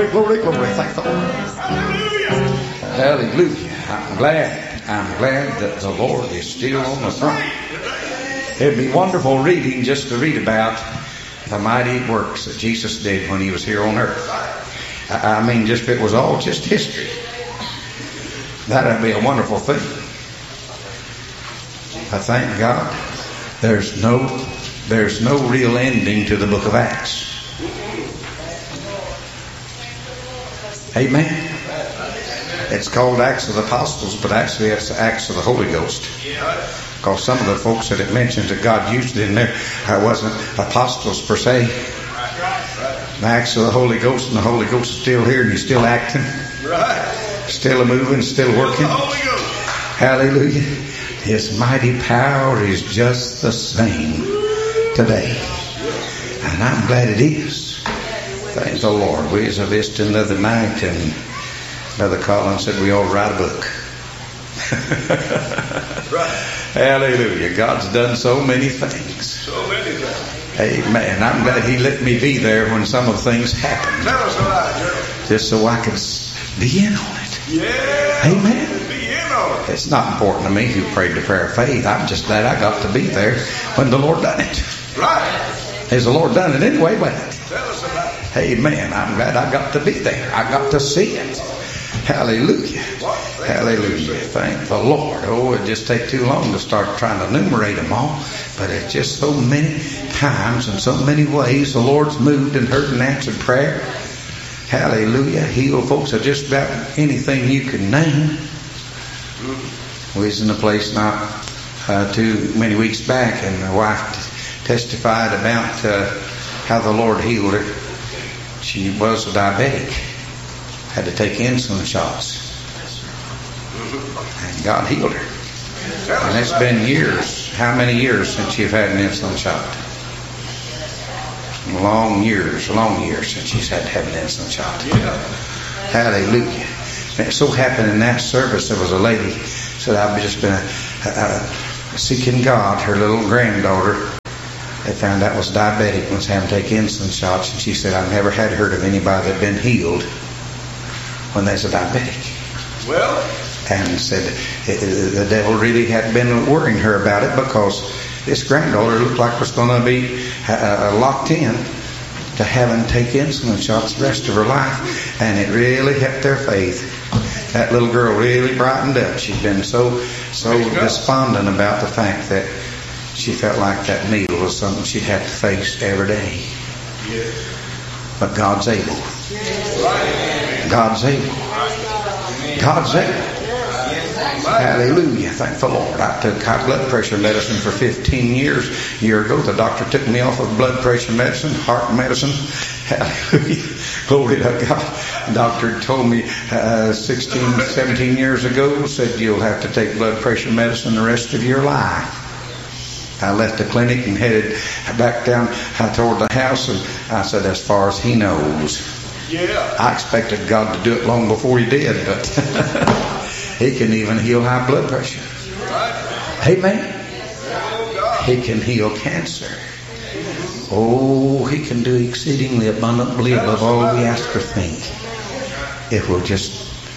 Glory, glory, glory. Thank the Lord. Hallelujah. I'm glad that the Lord is still on the throne. It'd be wonderful reading just to read about the mighty works that Jesus did when he was here on earth. I mean, just if it was all just history, that'd be a wonderful thing. I thank God there's no real ending to the book of Acts. Amen. It's called Acts of the Apostles, but actually it's the Acts of the Holy Ghost. Because some of the folks that it mentions that God used in there wasn't apostles per se. The Acts of the Holy Ghost, and the Holy Ghost is still here and he's still acting. Still moving, still working. Hallelujah. His mighty power is just the same today. And I'm glad it is. Thank the Lord. We was a visiting the other night, and Brother Collins said we ought to write a book. Hallelujah. God's done so many things. So many things. Amen. I'm glad he let me be there when some of the things happened. Tell us about it, just so I could be in on it. Yeah. Amen. Be in on it. It's not important to me who prayed the prayer of faith. I'm just glad I got to be there when the Lord done it. Right. Has the Lord done it anyway? But tell us about it. Amen. I'm glad I got to be there. I got to see it. Hallelujah. Hallelujah. Thank the Lord. Oh, it just take too long to start trying to enumerate them all. But it's just so many times and so many ways the Lord's moved and heard and answered prayer. Hallelujah. Healed folks of just about anything you can name. We was in a place not too many weeks back, and my wife testified about how the Lord healed her. She was a diabetic. Had to take insulin shots. And God healed her. And it's been years. How many years since you've had an insulin shot? Long years since she's had to have an insulin shot. Hallelujah. And it so happened in that service there was a lady said, I've just been seeking God. Her little granddaughter, they found out was diabetic and was having to take insulin shots. And she said, I've never had heard of anybody that had been healed when there's a diabetic. Well, and said the devil really had been worrying her about it, because this granddaughter looked like was going to be locked in to having to take insulin shots the rest of her life, and it really helped their faith. That little girl really brightened up. She'd been so despondent about the fact that she felt like that needle was something she'd have to face every day. But God's able. God's able. God's able. Hallelujah. Thank the Lord. I took high blood pressure medicine for 15 years. A year ago, the doctor took me off of blood pressure medicine, heart medicine. Hallelujah. Glory to God. The doctor told me 17 years ago, said you'll have to take blood pressure medicine the rest of your life. I left the clinic and headed back down toward the house, and I said, as far as he knows. Yeah. I expected God to do it long before he did, but he can even heal high blood pressure. Amen. He can heal cancer. Oh, he can do exceedingly abundantly above all we ask or think, if we'll just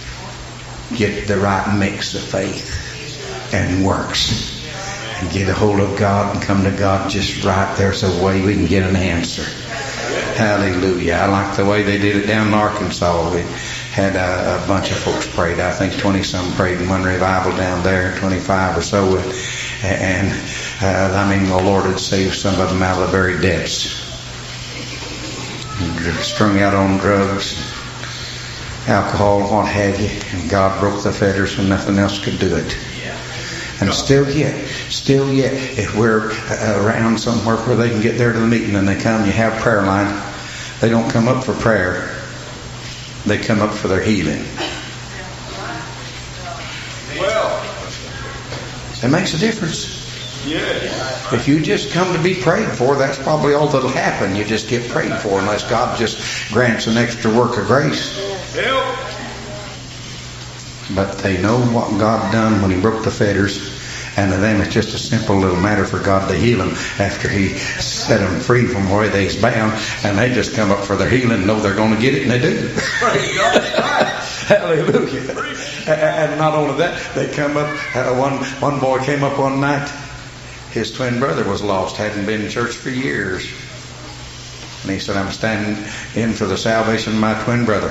get the right mix of faith and works. And get a hold of God and come to God just right. There's a way we can get an answer. Hallelujah. I like the way they did it down in Arkansas. We had a bunch of folks prayed. I think 20-some prayed in one revival down there, 25 or so. And I mean, the Lord had saved some of them out of the very depths. Strung out on drugs, alcohol, what have you. And God broke the fetters when nothing else could do it. And still yet, if we're around somewhere where they can get there to the meeting and they come, you have prayer line, they don't come up for prayer. They come up for their healing. Well, it makes a difference. Yeah. If you just come to be prayed for, that's probably all that'll happen. You just get prayed for, unless God just grants an extra work of grace. Help. But they know what God done when he broke the fetters, And to them, it's just a simple little matter for God to heal them after He set them free from where they's bound. And they just come up for their healing, know they're going to get it, and they do. Hallelujah. And not only that, they come up. One boy came up one night. His twin brother was lost, hadn't been in church for years. And he said, I'm standing in for the salvation of my twin brother.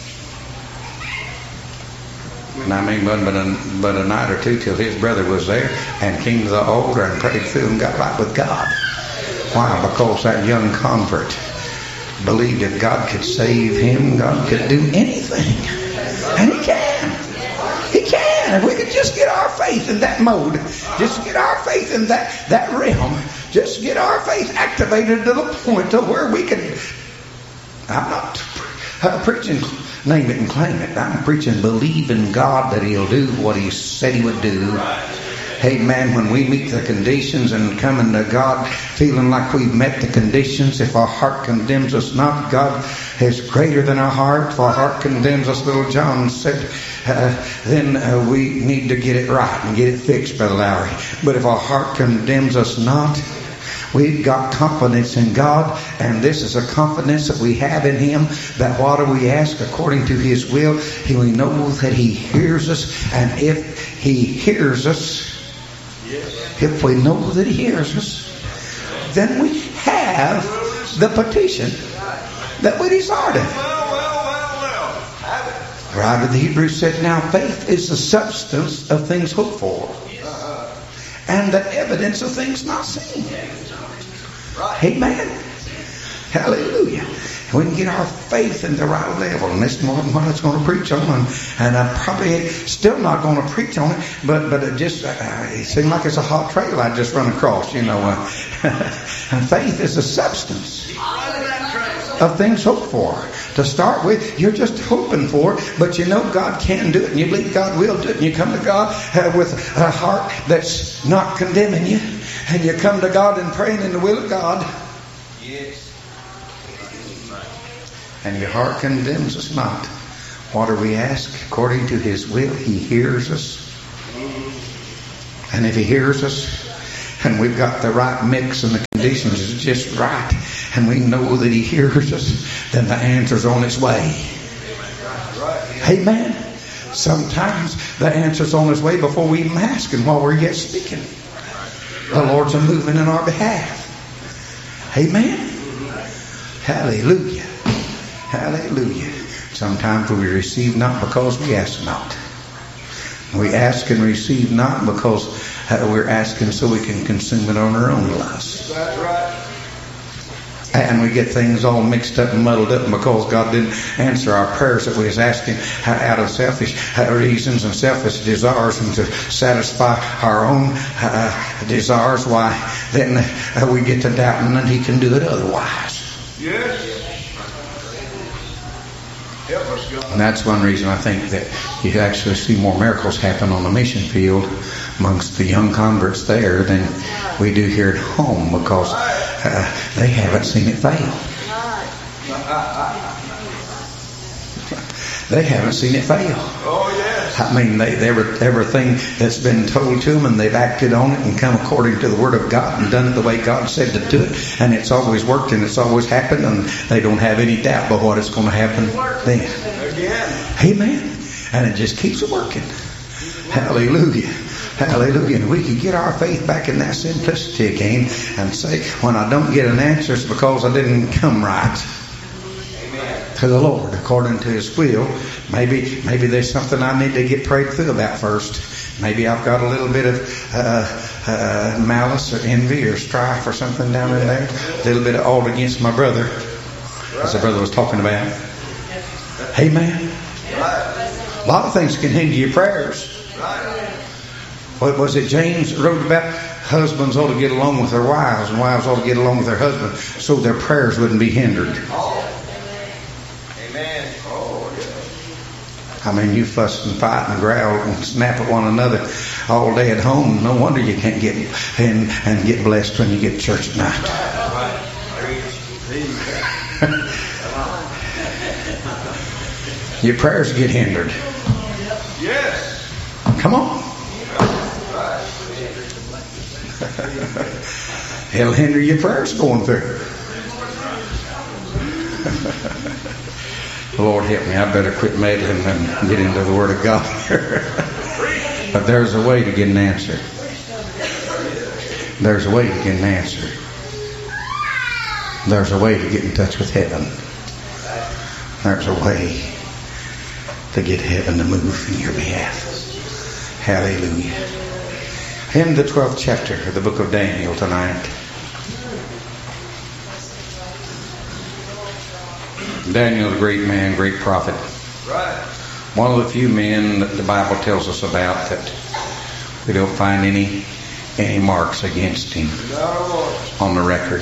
And I mean, but a night or two till his brother was there and came to the altar and prayed through and got right with God. Why? Because that young convert believed if God could save him, God could do anything. And He can. He can. If we could just get our faith in that mode, just get our faith in that realm, just get our faith activated to the point to where we can. I'm not preaching name it and claim it. I'm preaching believe in God that He'll do what He said He would do. Amen. When we meet the conditions and coming to God feeling like we've met the conditions, if our heart condemns us not, God is greater than our heart. If our heart condemns us, little John said, then we need to get it right and get it fixed, Brother Lowry. But if our heart condemns us not, we've got confidence in God, and this is a confidence that we have in Him, that whatever we ask according to His will, we know that He hears us. And if He hears us, if we know that He hears us, then we have the petition that we desired. The writer of the Hebrews said, now faith is the substance of things hoped for, and the evidence of things not seen. Amen. Hallelujah. We can get our faith in the right level, and this is more than what I was going to preach on, and I'm probably still not going to preach on it, but it just it seemed like it's a hot trail I just run across, you know. And faith is the substance of things hoped for. To start with, you're just hoping for it, but you know God can do it, and you believe God will do it, and you come to God with a heart that's not condemning you, and you come to God and praying in the will of God. Yes. And your heart condemns us not. What do we ask? According to His will, He hears us. And if He hears us, and we've got the right mix and the conditions is just right, and we know that He hears us, then the answer's on its way. Amen. Sometimes the answer's on its way before we even ask, and while we're yet speaking, the Lord's a moving in our behalf. Amen. Hallelujah. Hallelujah. Sometimes we receive not because we ask not. We ask and receive not because we're asking so we can consume it on our own lust. That's right. And we get things all mixed up and muddled up because God didn't answer our prayers that we was asking out of selfish reasons and selfish desires, and to satisfy our own desires. Why, then we get to doubting that He can do it otherwise. Yes. And that's one reason I think that you actually see more miracles happen on the mission field amongst the young converts there than we do here at home, because they haven't seen it fail. They haven't seen it fail. Oh, yes. I mean, everything that's been told to them, and they've acted on it and come according to the Word of God and done it the way God said to do it. And it's always worked and it's always happened, and they don't have any doubt about what is going to happen then. Again. Amen. And it just keeps working. Hallelujah. Hallelujah. And we could get our faith back in that simplicity again and say, when I don't get an answer, it's because I didn't come right to the Lord according to His will. Maybe there's something I need to get prayed through about first. Maybe I've got a little bit of malice or envy or strife or something down in there. A little bit of alt against my brother, as the brother was talking about. Amen. A lot of things can hinder your prayers. What was it James wrote about? Husbands ought to get along with their wives, and wives ought to get along with their husbands, so their prayers wouldn't be hindered. Amen. I mean, you fuss and fight and growl and snap at one another all day at home. No wonder you can't get in and get blessed when you get to church at night. Your prayers get hindered. Yes. Come on. It'll hinder your prayers going through. Lord help me, I better quit meddling and get into the Word of God here. But there's a way to get an answer. There's a way to get an answer. There's a way to get in touch with heaven. There's a way to get heaven to move in your behalf. Hallelujah. In the 12th chapter of the book of Daniel tonight. Daniel, a great man, great prophet. Right. One of the few men that the Bible tells us about that we don't find any marks against him on the record.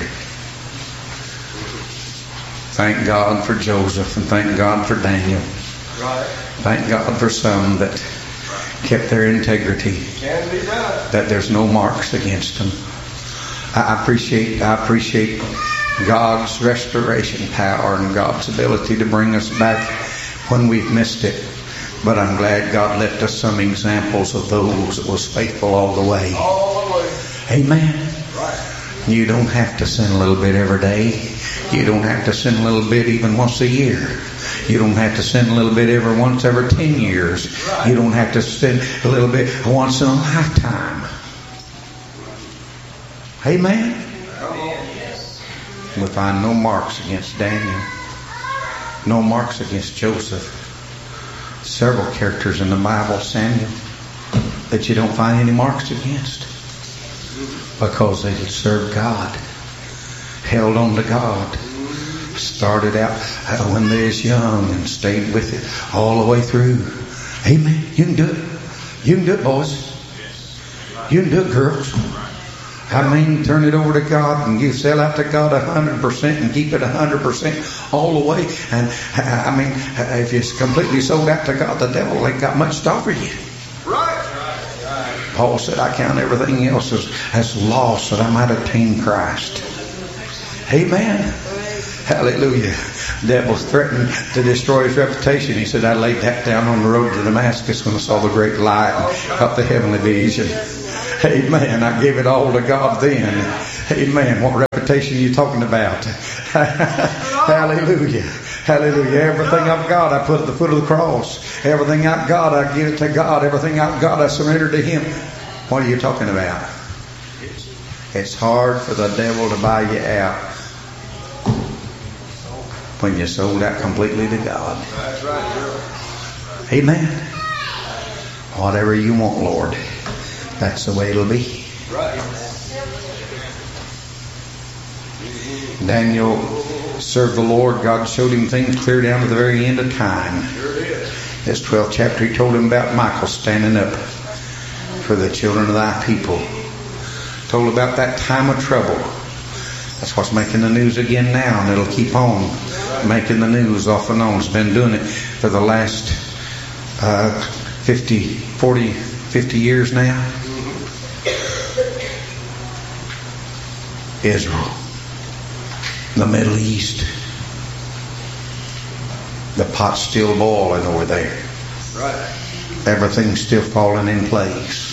Thank God for Joseph and thank God for Daniel. Right. Thank God for some that kept their integrity. Can be done. That there's no marks against them. I appreciate God's restoration power and God's ability to bring us back when we've missed it. But I'm glad God left us some examples of those that was faithful all the way. All the way. Amen. Right. You don't have to sin a little bit every day. You don't have to sin a little bit even once a year. You don't have to sin a little bit every 10 years. Right. You don't have to sin a little bit once in a lifetime. Amen. We find no marks against Daniel. No marks against Joseph. Several characters in the Bible, Samuel, that you don't find any marks against. Because they served God. Held on to God. Started out when they was young and stayed with it all the way through. Amen. You can do it. You can do it, boys. You can do it, girls. I mean, turn it over to God and you sell out to God 100% and keep it 100% all the way. And I mean, if you're completely sold out to God, the devil ain't got much to offer you. Right. Paul said, I count everything else as loss that I might attain Christ. Amen. Hallelujah. The devil threatened to destroy his reputation. He said, I laid that down on the road to Damascus when I saw the great light and got the heavenly vision. Amen. I gave it all to God then. Amen. What reputation are you talking about? Hallelujah. Hallelujah. Everything I've got, I put at the foot of the cross. Everything I've got, I give it to God. Everything I've got, I surrender to Him. What are you talking about? It's hard for the devil to buy you out when you're sold out completely to God. That's right. Amen. Whatever you want, Lord, that's the way it'll be. Right. Daniel served the Lord. God showed him things clear down to the very end of time. Sure is. This 12th chapter, he told him about Michael standing up for the children of thy people. Told about that time of trouble. That's what's making the news again now, and it'll keep on making the news off and on. It's been doing it for the last 50 years now. Israel, the Middle East, the pot's still boiling over there. Right. Everything's still falling in place.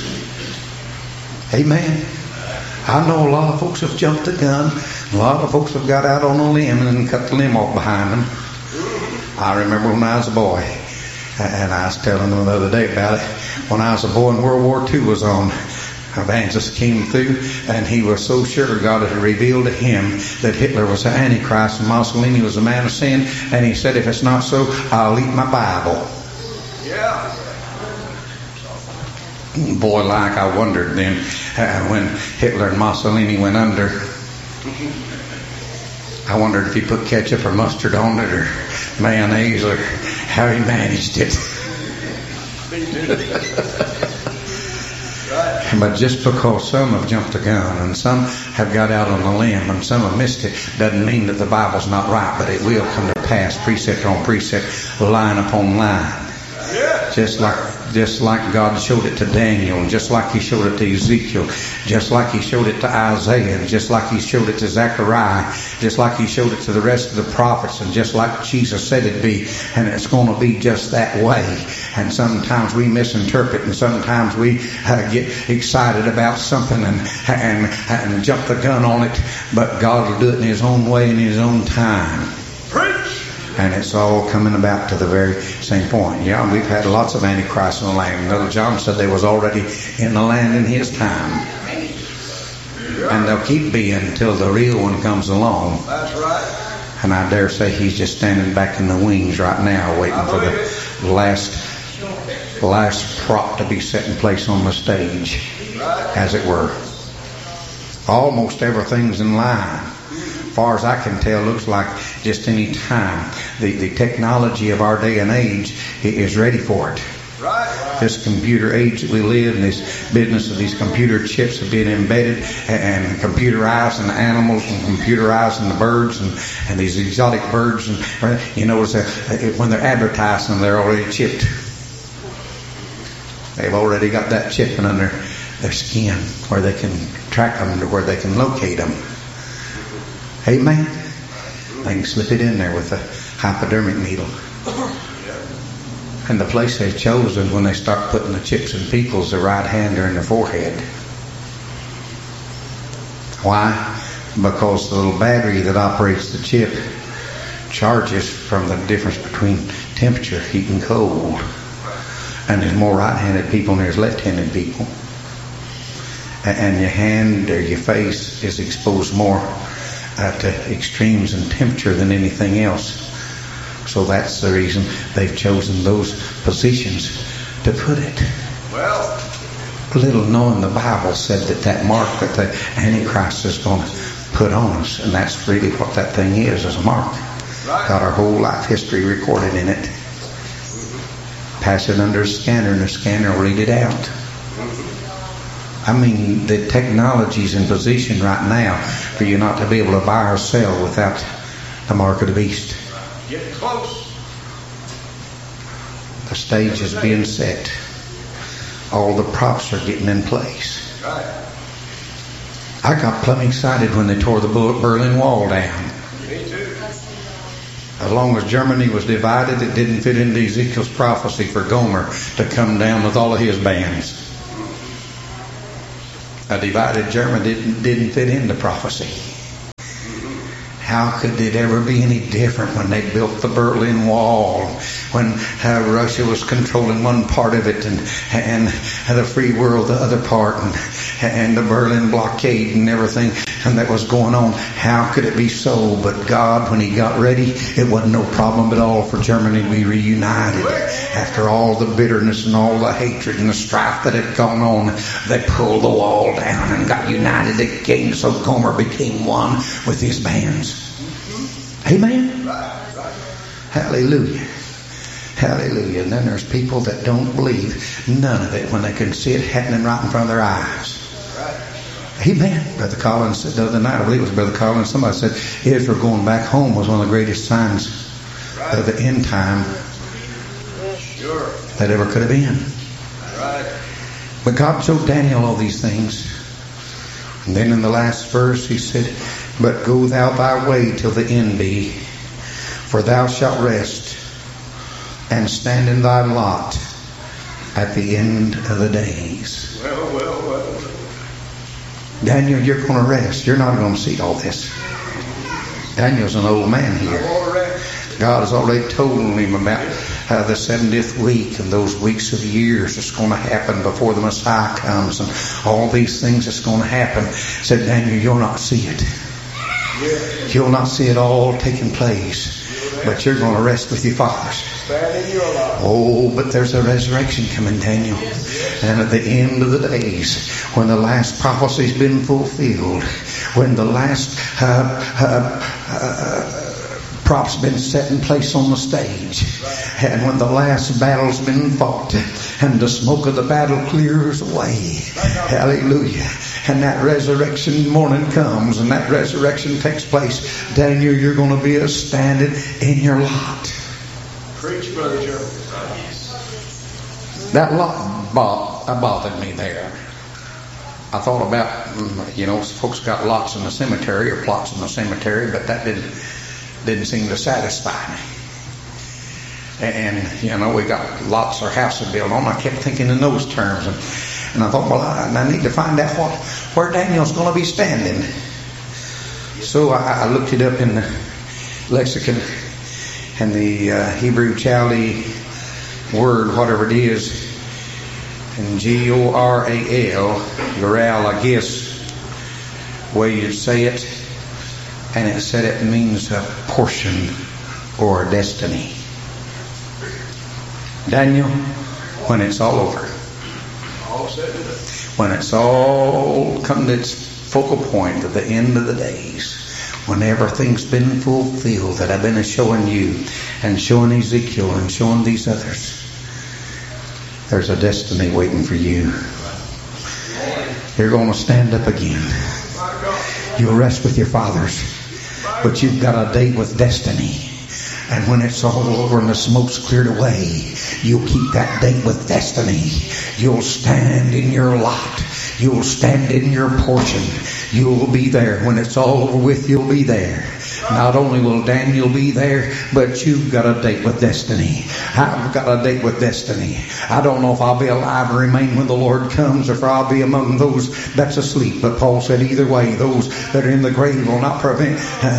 Amen. I know a lot of folks have jumped the gun. A lot of folks have got out on a limb and cut the limb off behind them. I remember when I was a boy, and I was telling them the other day about it. When I was a boy and World War II was on, evangelist came through, and he was so sure God had revealed to him that Hitler was the Antichrist and Mussolini was a man of sin, and he said, if it's not so, I'll eat my Bible. Yeah. Boy, like I wondered then when Hitler and Mussolini went under, I wondered if he put ketchup or mustard on it or mayonnaise or how he managed it. But just because some have jumped the gun and some have got out on a limb and some have missed it doesn't mean that the Bible's not right, but it will come to pass, precept on precept, line upon line. Just like God showed it to Daniel, and just like He showed it to Ezekiel, just like He showed it to Isaiah, and just like He showed it to Zechariah, just like He showed it to the rest of the prophets, and just like Jesus said it'd be, and it's going to be just that way. and sometimes we misinterpret, and sometimes we get excited about something and jump the gun on it, but God will do it in His own way, in His own time. Preach! And it's all coming about to the very same point. Yeah, we've had lots of antichrists in the land. Little John said they was already in the land in his time. And they'll keep being until the real one comes along. That's right. And I dare say he's just standing back in the wings right now waiting for the last prop to be set in place on the stage, as it were. Almost everything's in line. As far as I can tell, looks like just any time the technology of our day and age is ready for it. Right. This computer age that we live in, this business of these computer chips have been embedded and computerized in the animals and computerized in the birds and these exotic birds. And you notice that when they're advertising them, they're already chipped. They've already got that chipping under their skin where they can track them to where they can locate them. Amen. They can slip it in there with a hypodermic needle. And the place they've chosen when they start putting the chips in people is the right hand or in the forehead. Why? Because the little battery that operates the chip charges from the difference between temperature, heat and cold. And there's more right-handed people than there's left-handed people. And your hand or your face is exposed more to extremes in temperature than anything else. So that's the reason they've chosen those positions to put it. Well, little knowing the Bible said that mark that the Antichrist is going to put on us, and that's really what that thing is a mark. Right. Got our whole life history recorded in it. Pass it under a scanner, and the scanner will read it out. I mean, the technology's in position right now for you not to be able to buy or sell without the mark of the beast. Getting close. The stage is being set. All the props are getting in place. Right. I got plumb excited when they tore the Berlin Wall down. Me too. As long as Germany was divided, it didn't fit into Ezekiel's prophecy for Gomer to come down with all of his bands. A divided Germany didn't fit into prophecy. How could it ever be any different when they built the Berlin Wall, when Russia was controlling one part of it and the free world the other part, and the Berlin blockade and everything and that was going on? How could it be so? But God, when He got ready, it wasn't no problem at all for Germany to be reunited. After all the bitterness and all the hatred and the strife that had gone on, they pulled the wall down and got united again, so Gomer became one with his bands. Amen? Hallelujah. Hallelujah. And then there's people that don't believe none of it when they can see it happening right in front of their eyes. Amen. Brother Collins said the other night, I believe it was Brother Collins, somebody said Israel going back home was one of the greatest signs of the end time that ever could have been. But God showed Daniel all these things. And then in the last verse he said, "But go thou thy way till the end be, for thou shalt rest and stand in thy lot at the end of the days." Well. Daniel, you're going to rest. You're not going to see all this. Daniel's an old man here. God has already told him about the 70th week and those weeks of years that's going to happen before the Messiah comes and all these things that's going to happen. Said Daniel, you'll not see it. You'll not see it all taking place. But you're going to rest with your fathers. Oh, but there's a resurrection coming, Daniel. And at the end of the days, when the last prophecy's been fulfilled, when the last prop's been set in place on the stage, and when the last battle's been fought, and the smoke of the battle clears away, hallelujah, and that resurrection morning comes, and that resurrection takes place, Daniel, you're going to be standing in your lot. Preach, Brother Joe. That lot bothered me there. I thought about, folks got lots in the cemetery or plots in the cemetery, but that didn't seem to satisfy me. And, you know, we got lots of houses built on. I kept thinking in those terms. And I thought, well, I need to find out where Daniel's going to be standing. So I looked it up in the lexicon, and the Hebrew Chaldee word, whatever it is, and Goral, Goral, I guess, way you'd say it, and it said it means a portion or a destiny. Daniel, when it's all over, when it's all come to its focal point at the end of the days, when everything's been fulfilled that I've been showing you and showing Ezekiel and showing these others, there's a destiny waiting for you. You're going to stand up again. You'll rest with your fathers, but you've got a date with destiny. And when it's all over and the smoke's cleared away, you'll keep that date with destiny. You'll stand in your lot. You'll stand in your portion. You'll be there. When it's all over with, you'll be there. Not only will Daniel be there, but you've got a date with destiny. I've got a date with destiny. I don't know if I'll be alive and remain when the Lord comes, or if I'll be among those that's asleep. But Paul said either way, those that are in the grave will not prevent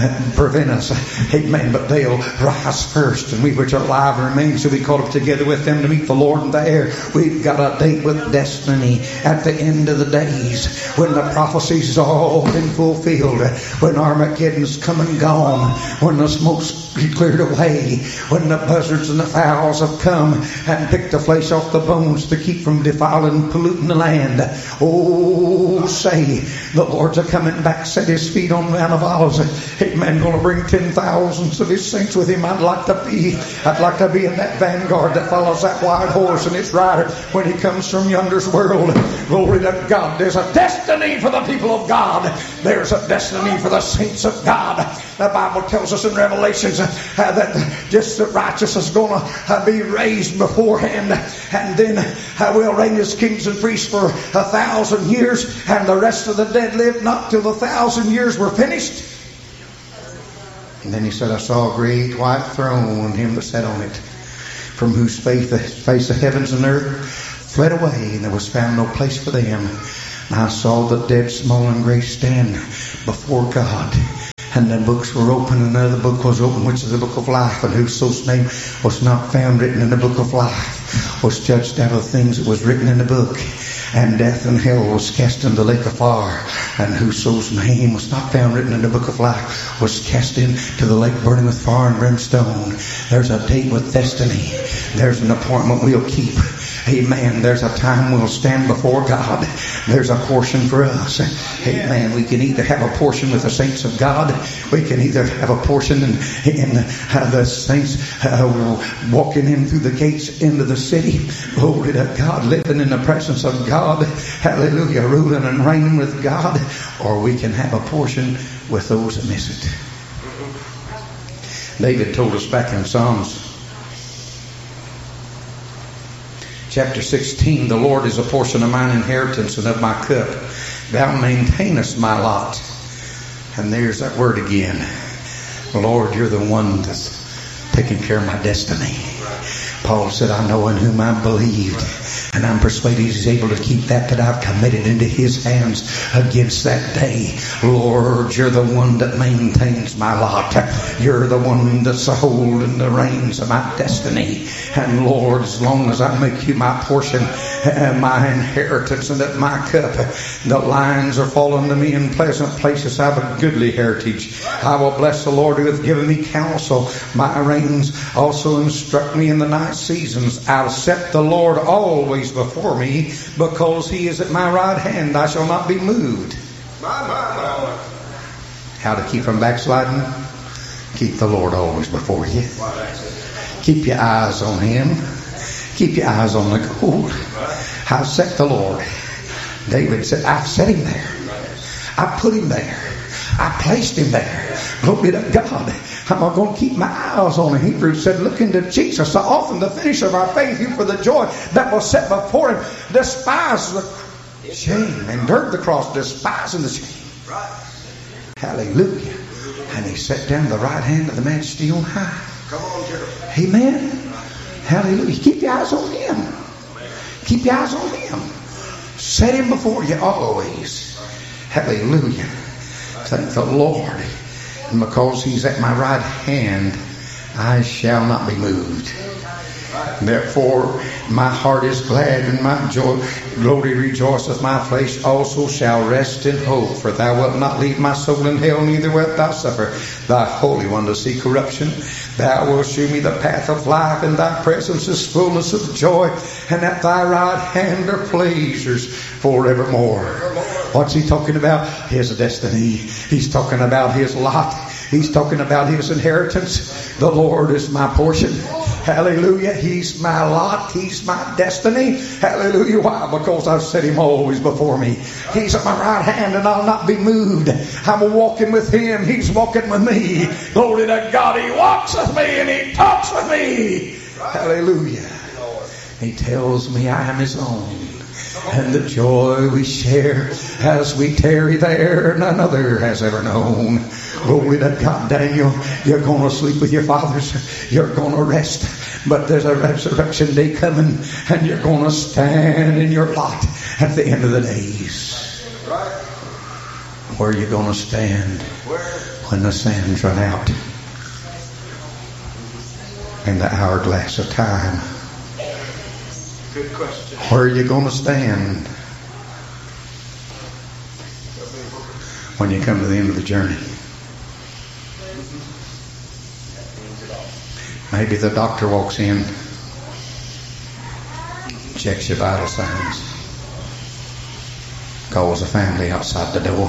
us. Amen. But they'll rise first, and we which are alive and remain shall be caught up together with them to meet the Lord. And there we've got a date with destiny at the end of the days, when the prophecies all been fulfilled, when Armageddon's come and gone, when the smoke's cleared away, when the buzzards and the fowls have come and picked the flesh off the bones to keep from defiling and polluting the land. Oh, say, the Lord's a-coming back, set his feet on Mount of Olives. Amen. Going to bring 10,000s of his saints with him. I'd like to be in that vanguard that follows that white horse and its rider when he comes from yonder's world. Glory to God. There's a destiny for the people of God. There's a destiny for the saints of God. The Bible tells us in Revelations that just the righteous is going to be raised beforehand, and then we'll reign as kings and priests for 1,000 years, and the rest of the dead live not till the 1,000 years were finished. And then he said, I saw a great white throne, and him that sat on it, from whose face the heavens and earth fled away, and there was found no place for them. And I saw the dead, small and great, stand before God. And the books were open, and another book was open, which is the book of life. And whoso's name was not found written in the book of life was judged out of the things that was written in the book. And death and hell was cast into the lake of fire. And whoso's name was not found written in the book of life was cast into the lake burning with fire and brimstone. There's a date with destiny. There's an appointment we'll keep. Amen. There's a time we'll stand before God. There's a portion for us. Amen. We can either have a portion with the saints of God. We can either have a portion in the saints walking in through the gates into the city. Glory to God. Living in the presence of God. Hallelujah. Ruling and reigning with God. Or we can have a portion with those that miss it. David told us back in Psalms chapter 16, the Lord is a portion of mine inheritance and of my cup. Thou maintainest my lot. And there's that word again. Lord, you're the one that's taking care of my destiny. Paul said, I know in whom I believed, and I'm persuaded he's able to keep that I've committed into his hands against that day. Lord, you're the one that maintains my lot. You're the one that's holding the reins of my destiny. And Lord, as long as I make you my portion, my inheritance, and at my cup, the lines are falling to me in pleasant places. I have a goodly heritage. I will bless the Lord who hath given me counsel. My reins also instruct me in the night seasons. I'll set the Lord always before me, because he is at my right hand. I shall not be moved. How to keep from backsliding? Keep the Lord always before you. Keep your eyes on him. Keep your eyes on the gold. I've set the Lord. David said, I've set him there. I put him there. I placed him there. Glory to God. I'm going to keep my eyes on him. Hebrews said, look into Jesus, the author and the finisher of our faith, who for the joy that was set before him despised the shame, endured the cross, despising the shame. Hallelujah. And he sat down at the right hand of the Majesty on high. Come on, Jerry. Amen. Hallelujah. Keep your eyes on Him. Keep your eyes on Him. Set Him before you always. Hallelujah. Thank the Lord. And because He's at my right hand, I shall not be moved. Therefore my heart is glad and my glory rejoiceth. My flesh also shall rest in hope. For thou wilt not leave my soul in hell, neither wilt thou suffer thy Holy One to see corruption. Thou wilt shew me the path of life. In thy presence is fullness of joy, and at thy right hand are pleasures forevermore. What's he talking about? His destiny. He's talking about his lot. He's talking about his inheritance. The Lord is my portion. Hallelujah. He's my lot. He's my destiny. Hallelujah. Why? Because I've set Him always before me. He's at my right hand and I'll not be moved. I'm walking with Him. He's walking with me. Glory to God. He walks with me and He talks with me. Hallelujah. He tells me I am His own. And the joy we share as we tarry there, none other has ever known. Glory to God. Daniel, you're going to sleep with your fathers. You're going to rest. But there's a resurrection day coming, and you're going to stand in your lot at the end of the days. Where are you going to stand when the sands run out in the hourglass of time? Good question. Where are you going to stand when you come to the end of the journey? Maybe the doctor walks in, checks your vital signs, calls the family outside the door,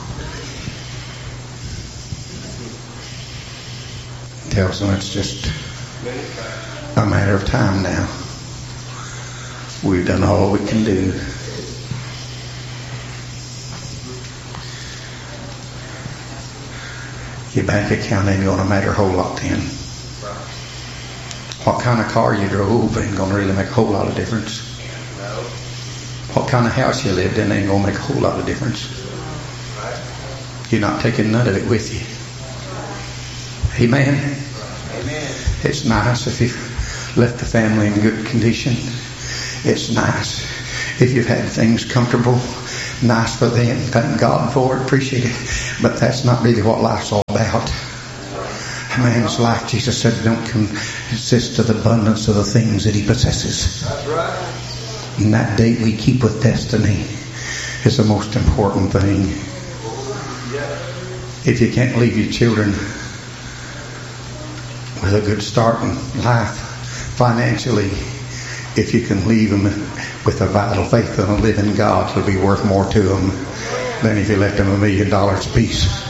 tells them it's just a matter of time now. We've done all we can do. Your bank account ain't going to matter a whole lot then. What kind of car you drove ain't going to really make a whole lot of difference. What kind of house you lived in ain't going to make a whole lot of difference. You're not taking none of it with you. Amen. It's nice if you've left the family in good condition. It's nice if you've had things comfortable. Nice for them. Thank God for it. Appreciate it. But that's not really what life's all about. A man's life, Jesus said, don't consist of the abundance of the things that he possesses. That's right. And that date we keep with destiny is the most important thing. If you can't leave your children with a good start in life financially, if you can leave them with a vital faith in a living God, it'll be worth more to them than if you left them $1 million apiece.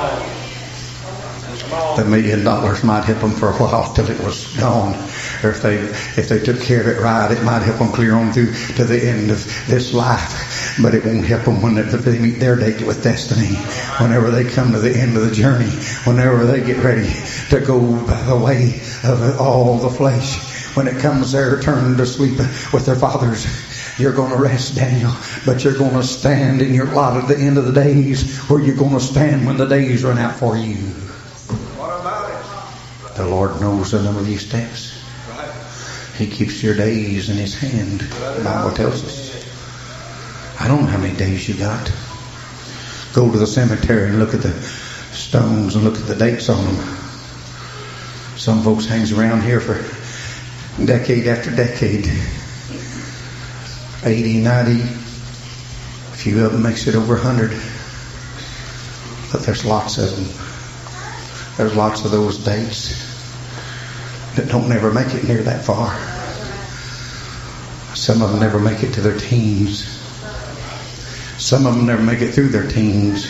The $1 million might help them for a while till it was gone. Or if they took care of it right, it might help them clear on through to the end of this life. But it won't help them when they meet their date with destiny. Whenever they come to the end of the journey, whenever they get ready to go by the way of all the flesh, when it comes their turn to sleep with their fathers, you're going to rest, Daniel, but you're going to stand in your lot at the end of the days, where you're going to stand when the days run out for you. What about it? The Lord knows the number of your steps. He keeps your days in His hand. The Bible tells us. I don't know how many days you got. Go to the cemetery and look at the stones and look at the dates on them. Some folks hangs around here for decade after decade. 80, 90. A few of them makes it over 100. But there's lots of them. There's lots of those dates that don't never make it near that far. Some of them never make it to their teens. Some of them never make it through their teens.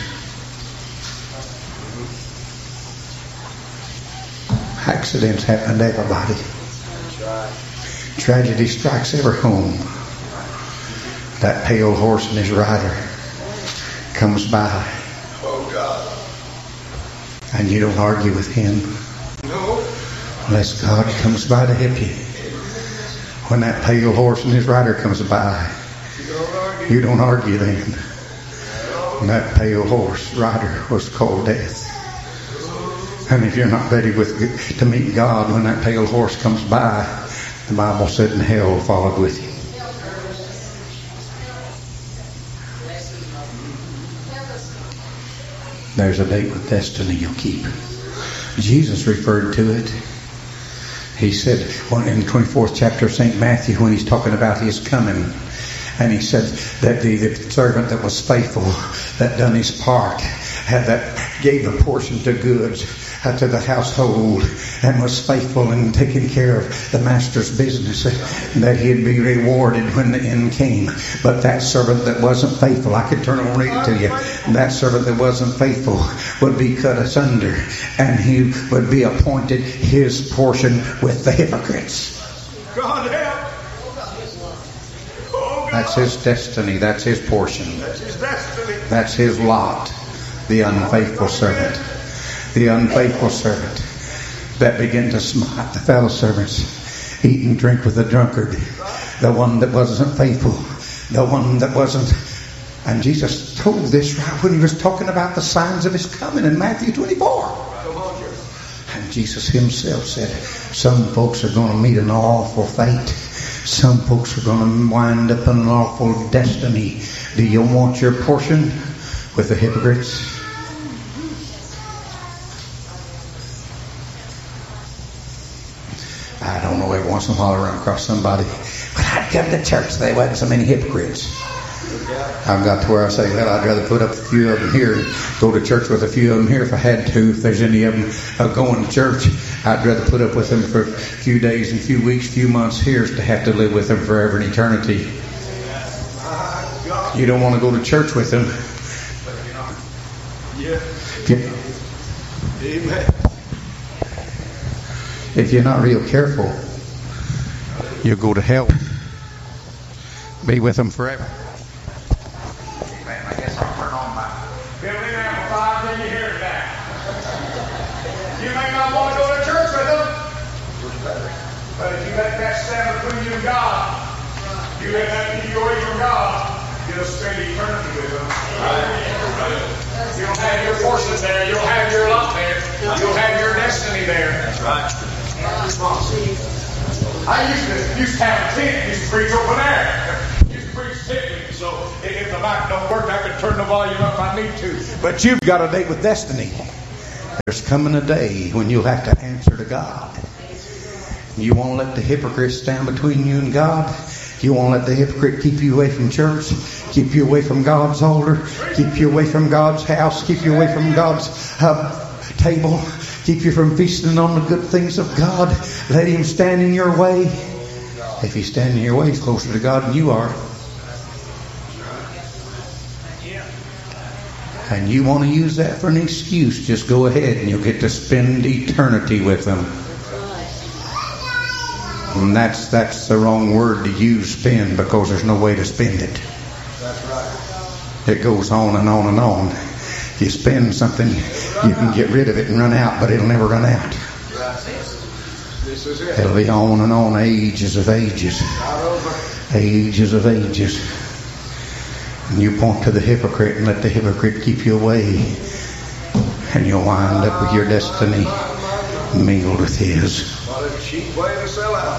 Accidents happen to everybody. Tragedy strikes every home. That pale horse and his rider comes by. Oh God. And you don't argue with him. No. Unless God comes by to help you. When that pale horse and his rider comes by, you don't argue then. And that pale horse rider was called death. And if you're not ready to meet God when that pale horse comes by, The Bible said, and hell followed with him. There's a date with destiny you'll keep. Jesus referred to it. He said in the 24th chapter of St. Matthew, when he's talking about his coming, and he said that the servant that was faithful, that done his part, that gave a portion to goods to the household, and was faithful in taking care of the master's business, that he'd be rewarded when the end came. But that servant that wasn't faithful, I could turn and read it to you. That servant that wasn't faithful would be cut asunder, and he would be appointed his portion with the hypocrites. God help. Oh, God. That's his destiny. That's his portion. That's his destiny. That's his lot. The unfaithful servant. The unfaithful servant that began to smite the fellow servants, eat and drink with the drunkard, the one that wasn't faithful, the one that wasn't. And Jesus told this right when he was talking about the signs of his coming in Matthew 24. And Jesus himself said, some folks are going to meet an awful fate. Some folks are going to wind up in an awful destiny. Do you want your portion with the hypocrites? I don't know, every once in a while I run across somebody, but I'd come to church, there wasn't so many hypocrites. I've got to where I say, well, I'd rather put up a few of them here and go to church with a few of them here if I had to. If there's any of them going to church, I'd rather put up with them for a few days and few weeks, few months here to have to live with them forever in eternity. You don't want to go to church with them. Amen. If you're not real careful, you'll go to hell. Be with them forever. Amen. I guess I'll turn on my building amplifier till you hear it back. You may not want to go to church with them, but if you let that stand between you and God, you let that keep you away from God, you'll spend eternity with them. You'll have your portion there. You'll have your lot there. You'll have your destiny there. That's right. I used to have a tent, used to preach open air, used to preach tent, so if the mic don't work, I could turn the volume up if I need to. But you've got a date with destiny. There's coming a day when you'll have to answer to God. You won't let the hypocrite stand between you and God. You won't let the hypocrite keep you away from church, keep you away from God's altar, keep you away from God's house, keep you away from God's table, keep you from feasting on the good things of God. Let him stand in your way. If he's standing in your way, he's closer to God than you are. And you want to use that for an excuse, just go ahead and you'll get to spend eternity with them. And that's the wrong word to use, spend, because there's no way to spend it. That's right. It goes on and on and on. You spend something, you can get rid of it and run out, but it'll never run out. This is it. It'll be on and on, ages of ages. Ages of ages. And you point to the hypocrite and let the hypocrite keep you away. And you'll wind up with your destiny mingled with his. What a cheap way to sell out.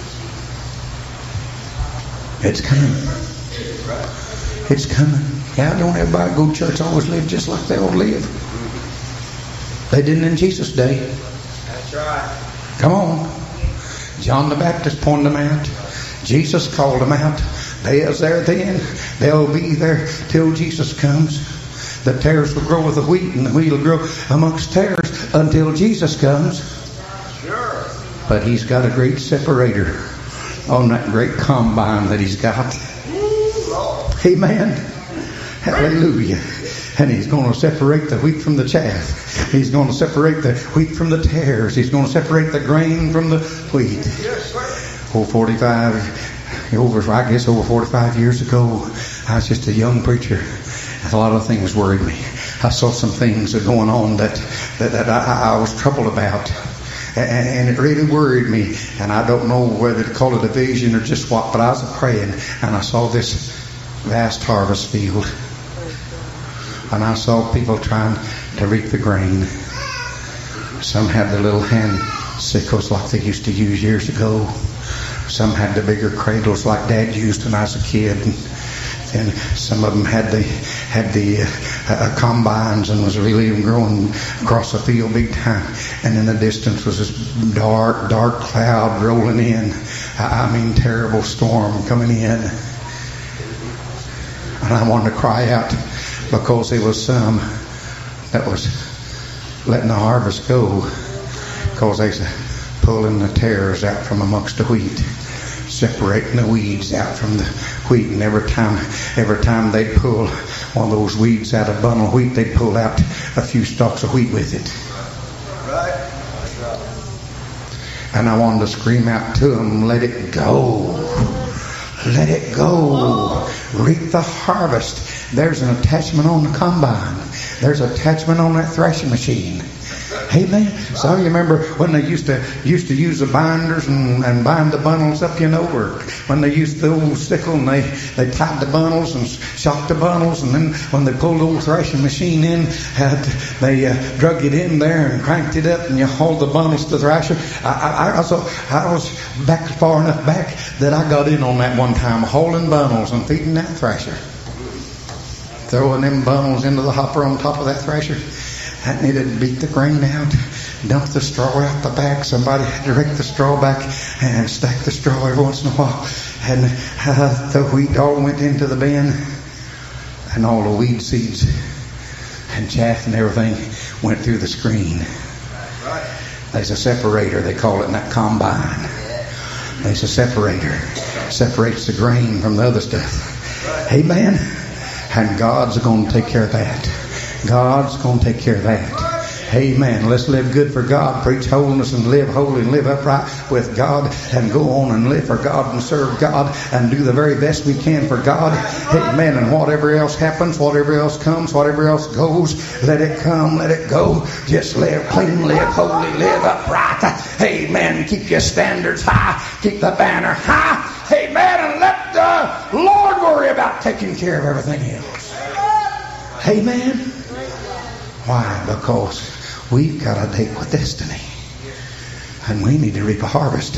It's coming. Right. It's coming. Yeah, don't everybody go to church always live just like they all live. They didn't in Jesus' day. That's right. Come on. John the Baptist pointed them out. Jesus called them out. They was there then. They'll be there till Jesus comes. The tares will grow with the wheat, and the wheat will grow amongst tares until Jesus comes. Sure. But he's got a great separator on that great combine that he's got. Amen. Hallelujah. And he's going to separate the wheat from the chaff. He's going to separate the wheat from the tares. He's going to separate the grain from the wheat. Yes, sir. over 45 years ago, I was just a young preacher. A lot of things worried me. I saw some things going on that I was troubled about. And it really worried me. And I don't know whether to call it a vision or just what, but I was praying and I saw this vast harvest field. And I saw people trying to reap the grain. Some had their little hand sickles like they used to use years ago. Some had the bigger cradles like Dad used when I was a kid. And some of them had the combines and was really growing across the field big time. And in the distance was this dark cloud rolling in. I mean, terrible storm coming in. And I wanted to cry out because there was some that was letting the harvest go because they was pulling the tares out from amongst the wheat, separating the weeds out from the wheat. And every time they'd pull one of those weeds out of a bundle of wheat, they'd pull out a few stalks of wheat with it. Right. And I wanted to scream out to them, let it go. Let it go. Reap the harvest. There's an attachment on the combine. There's an attachment on that threshing machine. Amen. So you remember when they used to use the binders and bind the bundles up, or when they used the old sickle and they tied the bundles and shocked the bundles, and then when they pulled the old threshing machine in, they drug it in there and cranked it up, and you hauled the bundles to the thrasher. I was back far enough back that I got in on that one time, hauling bundles and feeding that thrasher, throwing them bundles into the hopper on top of that thrasher. I needed to beat the grain out, dump the straw out the back. Somebody had to rake the straw back and stack the straw every once in a while. And the wheat all went into the bin, and all the weed seeds and chaff and everything went through the screen. There's a separator, they call it in that combine. There's a separator. Separates the grain from the other stuff. Amen. And God's going to take care of that. God's going to take care of that. Amen. Let's live good for God. Preach holiness and live holy and live upright with God, and go on and live for God and serve God and do the very best we can for God. Amen. And whatever else happens, whatever else comes, whatever else goes, let it come, let it go. Just live clean, live holy, live upright. Amen. Keep your standards high. Keep the banner high. Amen. And let the Lord worry about taking care of everything else. Amen. Why? Because we've got a date with destiny. And we need to reap a harvest.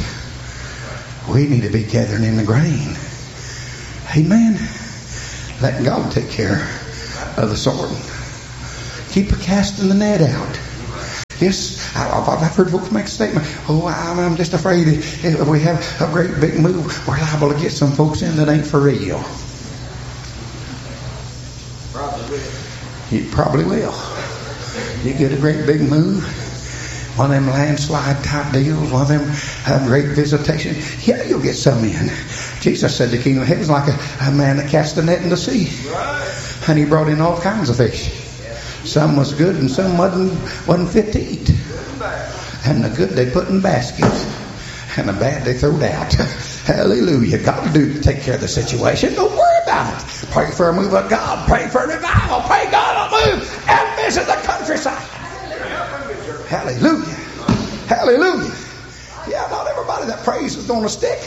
We need to be gathering in the grain. Amen. Letting God take care of the sword. Keep casting the net out. Yes, I've heard folks make a statement. Oh, I'm just afraid if we have a great big move, we're liable to get some folks in that ain't for real. You probably will. You get a great big move, one of them landslide type deals, one of them great visitation. Yeah, you'll get some in. Jesus said the kingdom of heaven is like a man that cast a net in the sea. And he brought in all kinds of fish. Some was good and some wasn't fit to eat. And the good they put in baskets, and the bad they throwed out. Hallelujah. God will take care of the situation. Don't worry about it. Pray for a move of God. Pray for a revival. Pray God will move and visit the countryside. Hallelujah. Hallelujah. Yeah, not everybody that prays is going to stick.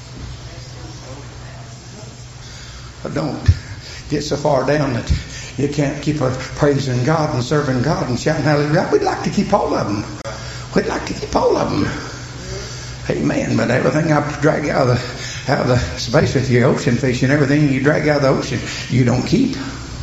But don't get so far down that you can't keep praising God and serving God and shouting hallelujah. We'd like to keep all of them. We'd like to keep all of them. Amen. But everything I drag out of the space with your ocean fish and everything you drag out of the ocean, you don't keep.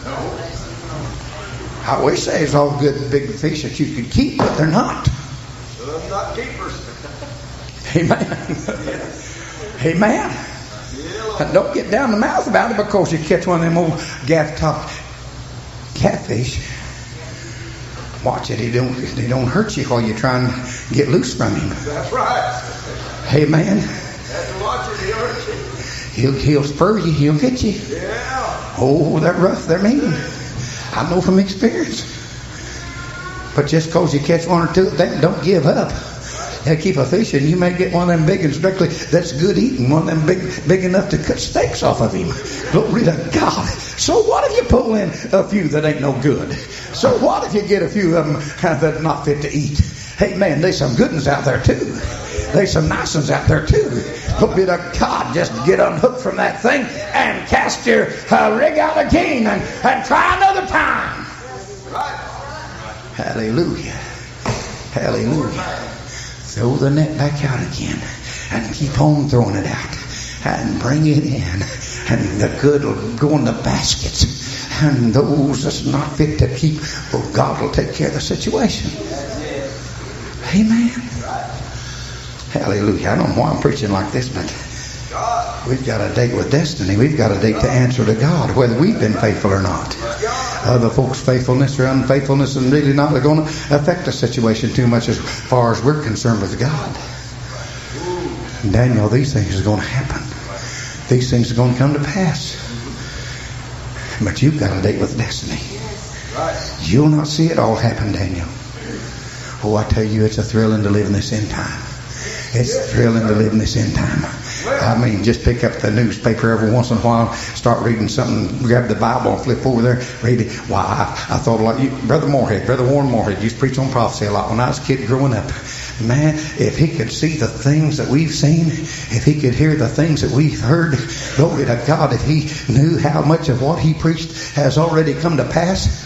I wish they was all good big fish that you could keep, but they're not. They're not keepers. Amen. Amen. And don't get down the mouth about it because you catch one of them old gaff-topped catfish. Watch it. They don't hurt you while you're trying to get loose from him. That's right. Amen. Have to watch him. He'll hurt you. He'll spur you. He'll get you. Yeah. Oh, they're rough. They're mean. I know from experience. But just because you catch one or two, don't give up. You keep a fishing. You may get one of them big and strictly that's good eating. One of them big enough to cut steaks off of him. Glory to God. So what if you pull in a few that ain't no good? So what if you get a few of them that are not fit to eat? Hey man, there's some good ones out there too. There's some nice ones out there too. Glory to God. Just get unhooked from that thing and cast your rig out again and try another time. Hallelujah. Hallelujah. Throw the net back out again. and keep on throwing it out and bring it in. And the good will go in the baskets. And those that's not fit to keep, well, God will take care of the situation. Amen. Hallelujah. I don't know why I'm preaching like this, but we've got a date with destiny. We've got a date to answer to God, whether we've been faithful or not. Other folks' faithfulness or unfaithfulness is really not going to affect the situation too much as far as we're concerned with God. Daniel, these things are going to happen. These things are going to come to pass. But you've got a date with destiny. You'll not see it all happen, Daniel. Oh, I tell you, it's a thrilling to live in this end time. It's thrilling to live in this end time. I mean, just pick up the newspaper every once in a while, start reading something, grab the Bible and flip over there, read it. Why, I thought a lot. Brother Warren Moorhead used to preach on prophecy a lot when I was a kid growing up. Man, if he could see the things that we've seen, if he could hear the things that we've heard, glory to God, if he knew how much of what he preached has already come to pass,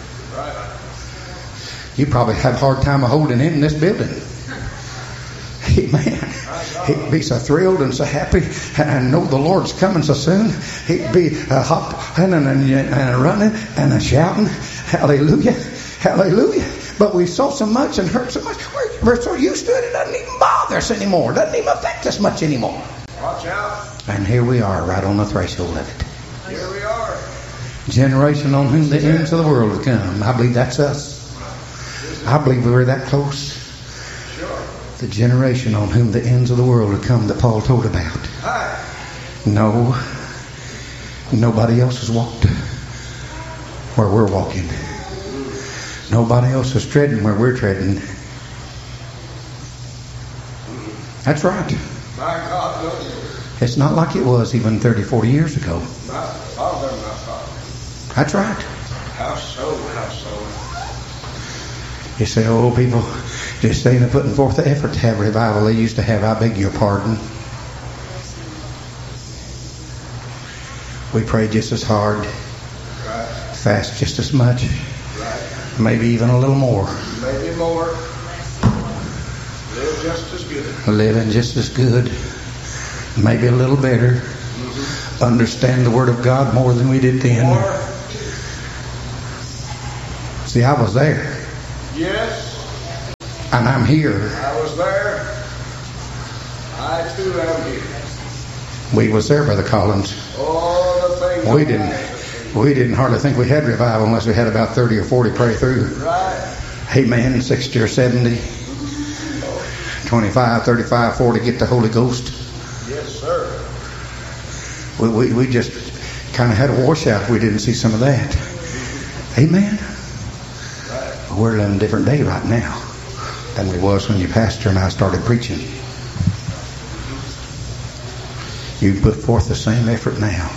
you probably have a hard time of holding him in this building. Amen. He'd be so thrilled and so happy and know the Lord's coming so soon. He'd be hopping and running and shouting, hallelujah, hallelujah. But we saw so much and heard so much. We're so used to it, it doesn't even bother us anymore. It doesn't even affect us much anymore. Watch out. And here we are, right on the threshold of it. Here we are. Generation on whom the ends of the world have come. I believe that's us. I believe we're that close. The generation on whom the ends of the world have come that Paul told about. No, nobody else has walked where we're walking. Nobody else is treading where we're treading. That's right. My God, no. It's not like it was even 30, 40 years ago. That's right. How so? How so? You say, oh, people just ain't putting forth the effort to have revival they used to have. I beg your pardon. We pray just as hard, fast just as much, maybe even a little more. Maybe more. Live just as good. Living just as good, maybe a little better. Understand the Word of God more than we did then. More. See, I was there. Yes. And I'm here. I was there. I too am here. We was there, Brother Collins. Oh, the things We didn't hardly think we had revival unless we had about 30 or 40 pray through. Right. Amen. 60 or 70. 25, 35, 40 get the Holy Ghost. Yes, sir. We just kind of had a washout. We didn't see some of that. Amen. Right. We're living a different day right now than we was when your pastor and I started preaching. You put forth the same effort now.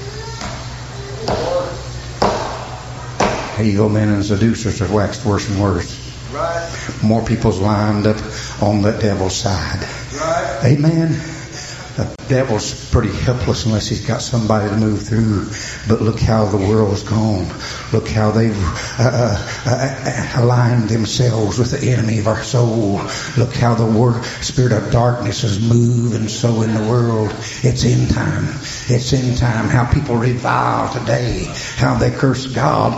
Evil men and seducers have waxed worse and worse. Right. More people's lined up on the devil's side. Right. Amen. The devil's pretty helpless unless he's got somebody to move through. But look how the world's gone. Look how they've aligned themselves with the enemy of our soul. Look how the spirit of darkness is moving so in the world. It's end time. It's end time. How people revile today. How they curse God.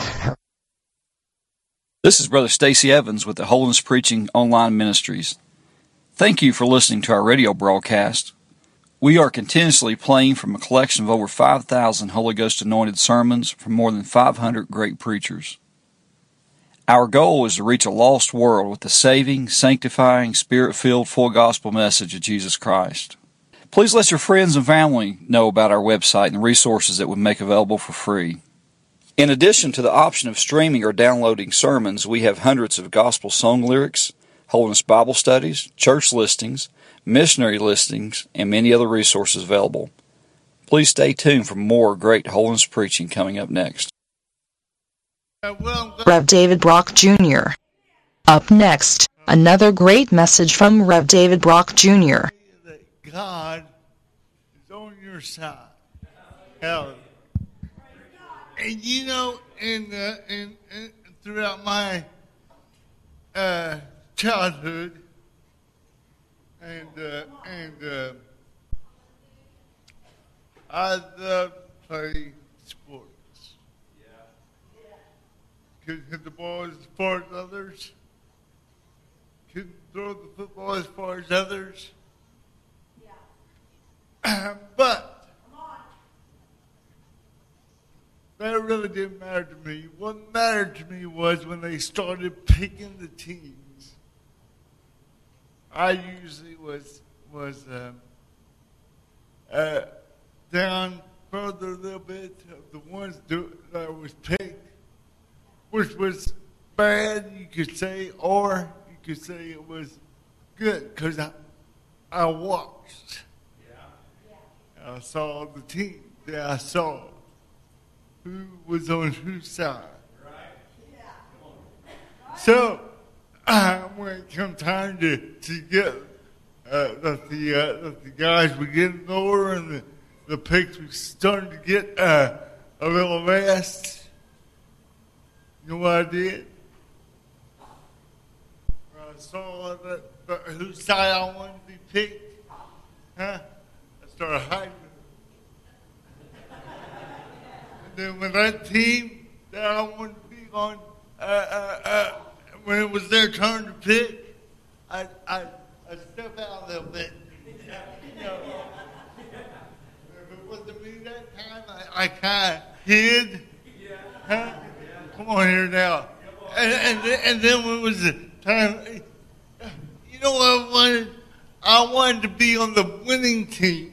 This is Brother Stacy Evans with the Holiness Preaching Online Ministries. Thank you for listening to our radio broadcast. We are continuously playing from a collection of over 5,000 Holy Ghost anointed sermons from more than 500 great preachers. Our goal is to reach a lost world with the saving, sanctifying, spirit-filled, full gospel message of Jesus Christ. Please let your friends and family know about our website and the resources that we make available for free. In addition to the option of streaming or downloading sermons, we have hundreds of gospel song lyrics, Holiness Bible studies, church listings, missionary listings, and many other resources available. Please stay tuned for more great holiness preaching coming up next. Rev David Brock Jr. Up next, another great message from Rev David Brock Jr. God is on your side. Hallelujah. And you know, in throughout my childhood, and I love playing sports. Couldn't hit the ball as far as others. Couldn't throw the football as far as others. But that really didn't matter to me. What mattered to me was when they started picking the teams. I usually was down further a little bit of the ones that was picked, which was bad, you could say, or you could say it was good, because I watched. I saw the team that I saw, who was on whose side. So, when it come time to get that the guys were getting lower and the picks were starting to get a little less, you know what I did? When I saw whose side I wanted to be picked, I started hiding. And then when that team that I wanted to be on, when it was their turn to pick, I stepped out a little bit. You know, if it wasn't me that time, I kind of hid. Huh? Come on here now. And then when it was the time, you know what I wanted? I wanted to be on the winning team.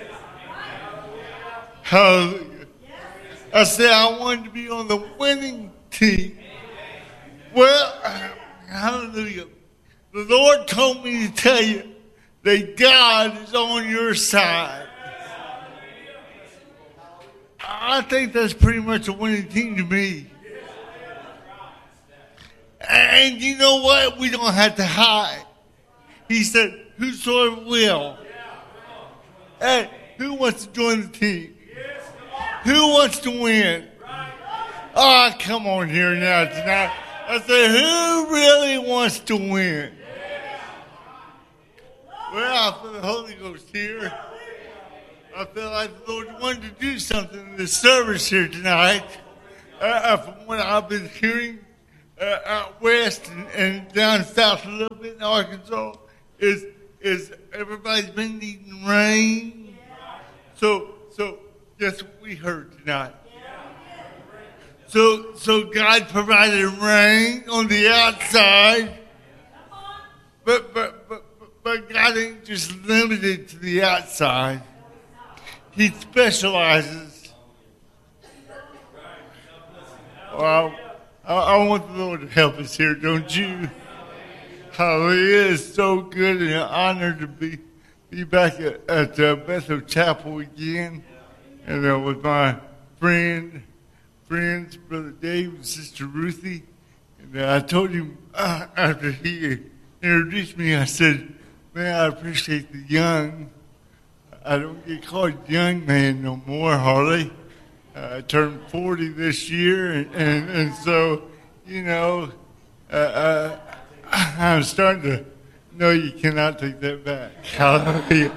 Hallelujah. I said I wanted to be on the winning team. Well, hallelujah. The Lord told me to tell you that God is on your side. I think that's pretty much a winning team to me. And you know what? We don't have to hide. He said, whosoever will. Hey, who wants to join the team? Who wants to win? Oh, come on here now tonight. I said, who really wants to win? Well, I feel the Holy Ghost here. I feel like the Lord wanted to do something in the service here tonight. From what I've been hearing out west and down south a little bit in Arkansas, is everybody's been needing rain. So that's what we heard tonight. So God provided rain on the outside, but God ain't just limited to the outside. He specializes. Well, I want the Lord to help us here, don't you? Hallelujah! It's so good and an honor to be back at Bethel Chapel again, and with my friends, Brother Dave and Sister Ruthie. And I told him after he introduced me, I said, man, I appreciate the young. I don't get called young man no more, hardly. I turned 40 this year, and so, you know, I'm starting to know you cannot take that back. Hallelujah.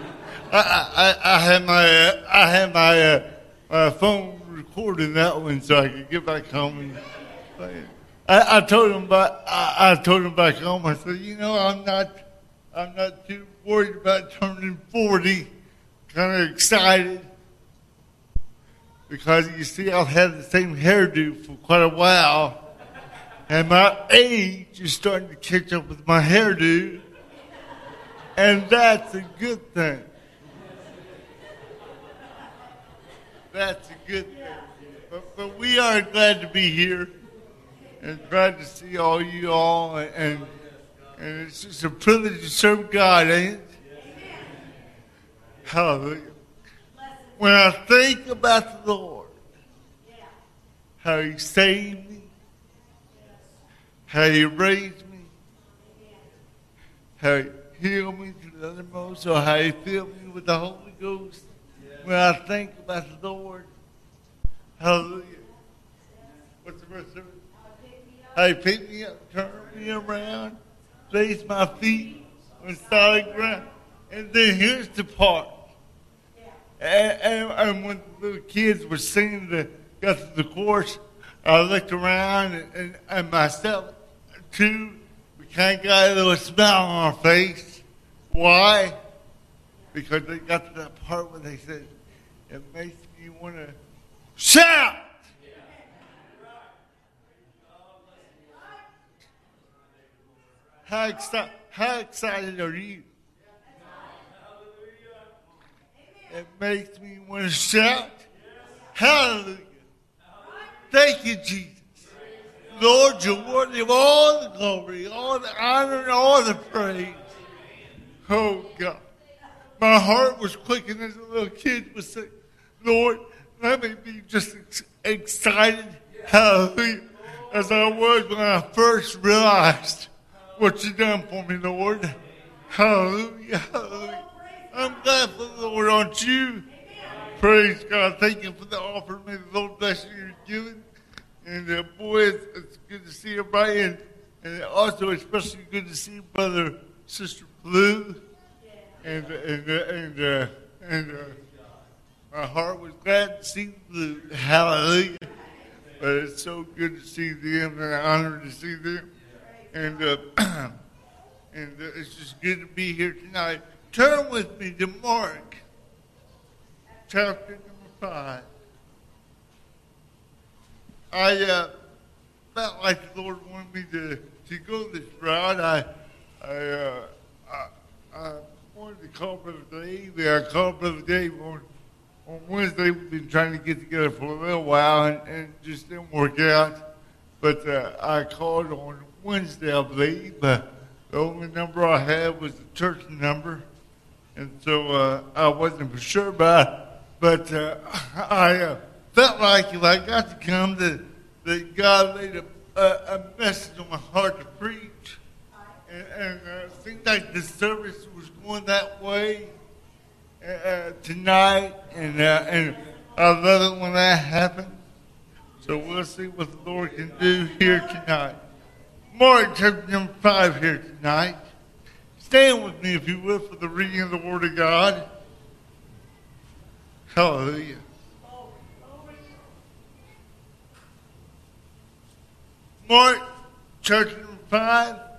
I had my phone recording that one so I could get back home and play it. I told him back home. I said, you know, I'm not too worried about turning 40. Kind of excited because you see, I've had the same hairdo for quite a while, and my age is starting to catch up with my hairdo, and that's a good thing. That's a good thing. But we are glad to be here and glad to see all you all, and it's just a privilege to serve God, ain't it? Hallelujah. When I think about the Lord, how He saved me, how He raised me, how He healed me to the uttermost, or how He filled me with the Holy Ghost. When I think about the Lord, hallelujah. What's the verse of it? How He picked me up, turned me around, placed my feet on solid ground. And then here's the part. And when the little kids were singing got to the chorus, I looked around and myself too, we kind of got a little smile on our face. Why? Because they got to that part where they said, it makes me want to shout. How excited are you? It makes me want to shout. Hallelujah. Thank you, Jesus. Lord, you're worthy of all the glory, all the honor, and all the praise. Oh, God. My heart was quickened as a little kid was saying, Lord, let me be just excited, hallelujah, as I was when I first realized what you've done for me, Lord. Hallelujah, hallelujah. I'm glad for the Lord, aren't you? Praise God. Thank you for the offer. May the Lord bless you you're giving. And boy, it's good to see everybody. And also especially good to see Brother, Sister Blue. And my heart was glad to see Blue. Hallelujah. But it's so good to see them and an honor to see them. And it's just good to be here tonight. Turn with me to Mark, chapter number 5. I felt like the Lord wanted me to go this route. I wanted to call Brother Dave. I called Brother Dave on Wednesday. We've been trying to get together for a little while and just didn't work out. But I called on Wednesday, I believe. The only number I had was the church number. And so I wasn't for sure, but I felt like if I got to come, that God laid a message on my heart to preach. And it seemed like the service was going that way tonight. And I love it when that happens. So we'll see what the Lord can do here tonight. Mark chapter number 5 here tonight. Stand with me, if you will, for the reading of the Word of God. Hallelujah. Mark chapter number 5.